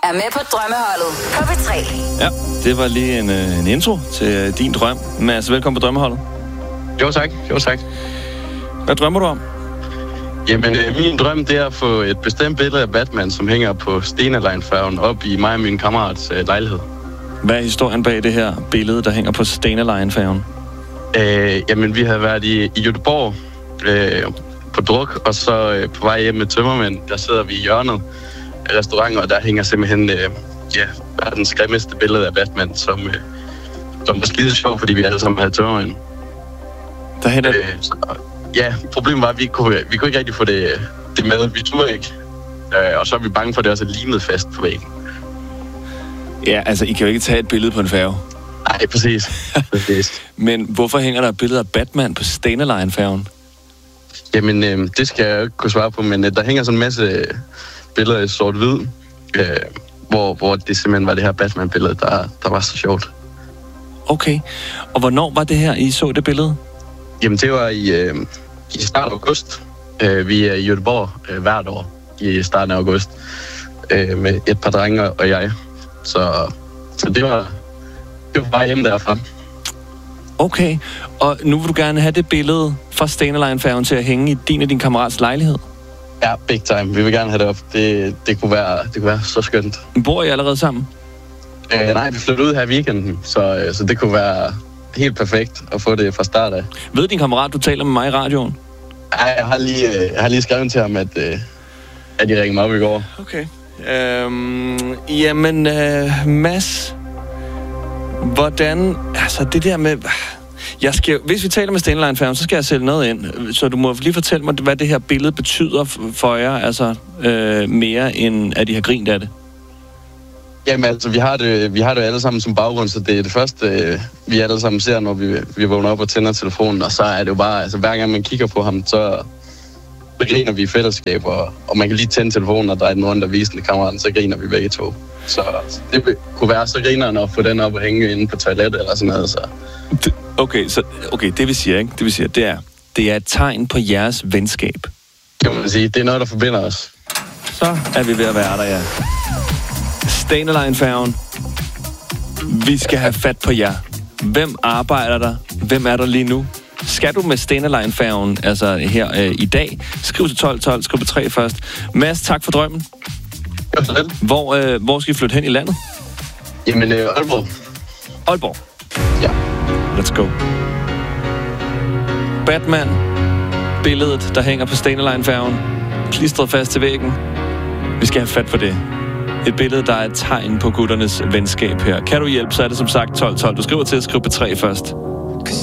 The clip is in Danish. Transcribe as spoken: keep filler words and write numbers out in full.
er med på Drømmeholdet på P tre. Ja, det var lige en, en intro til din drøm. Mads, velkommen på Drømmeholdet. Jo tak, jo tak. Hvad drømmer du om? Jamen, øh, min drøm det er at få et bestemt billede af Batman, som hænger på Stena Line-færgen op i mig og min kammerats øh, lejlighed. Hvad er historien bag det her billede, der hænger på Stena Line-færgen? Øh, jamen, vi havde været i, i Göteborg øh, på druk, og så øh, på vej hjem med tømmermænd, der sidder vi i hjørnet af restauranten, og der hænger simpelthen øh, ja, verdens grimmeste billede af Batman, som, øh, som var skide sjov, fordi vi alle sammen havde tømmermænd. Der hænger... Øh, så, ja, problemet var, at vi ikke kunne, vi kunne ikke rigtig få det, det med. Vi turde ikke. Øh, og så er vi bange for, at det også er limet fast på væggen. Ja, altså, I kan jo ikke tage et billede på en færge. Nej, præcis. præcis. Men hvorfor hænger der et billede af Batman på Stena Line-færgen? Jamen, øh, det skal jeg jo ikke kunne svare på, men øh, der hænger sådan en masse billeder i sort-hvid, øh, hvor, hvor det simpelthen var det her Batman-billede, der, der var så sjovt. Okay. Og hvornår var det her, I så det billede? Jamen, det var i, øh, i starten af august. Øh, vi er i Göteborg øh, hvert år i starten af august øh, med et par drenge og jeg. Så, så det var det var bare hjemme derfra. Okay. Og nu vil du gerne have det billede fra Stena Line-færgen til at hænge i din og din kammerats lejlighed? Ja, big time. Vi vil gerne have det op. Det, det, kunne, være, det kunne være så skønt. Bor I allerede sammen? Øh, nej, vi flyttede ud her i weekenden, så, så det kunne være helt perfekt at få det fra start af. Ved din kammerat, du taler med mig i radioen? Nej, jeg har lige, jeg har lige skrevet til ham, at, at de ringede mig op i går. Okay. Øhm, jamen, øh, Mads, hvordan... Altså, det der med... Jeg skal, hvis vi taler med Stena Line-færgen, så skal jeg sælge noget ind. Så du må lige fortælle mig, hvad det her billede betyder for jer, altså øh, mere end at I har grint af det. Jamen altså, vi har det, vi har det alle sammen som baggrund, så det er det første, vi alle sammen ser, når vi, vi vågner op og tænder telefonen, og så er det jo bare, altså hver gang man kigger på ham, så griner vi i fællesskab, og, og man kan lige tænde telefonen og dreje den rundt og vise den i kammeraten, så griner vi begge to. Så det kunne være så grineren at få den op og hænge inde på toilettet eller sådan noget, så... Okay, så okay, det vi siger, ikke? Det vi siger, det er, det er et tegn på jeres venskab. Kan man sige, det er noget, der forbinder os. Så er vi ved at være der, ja. Stena Line-færgen. Vi skal have fat på jer. Hvem arbejder der? Hvem er der lige nu? Skal du med Stena Line-færgen, altså her øh, i dag? Skriv til tolv tolv, skriv på tre først. Mads, tak for drømmen. Ja, så lidt. Hvor, øh, hvor skal I flytte hen i landet? Jamen, øh, Aalborg. Aalborg? Ja. Let's go. Batman. Billedet, der hænger på Stena Line-færgen. Klistret fast til væggen. Vi skal have fat på det. Et billede, der er et tegn på gutternes venskab her. Kan du hjælpe, så er det som sagt tolv tolv. Du skriver til at skrive på tre først.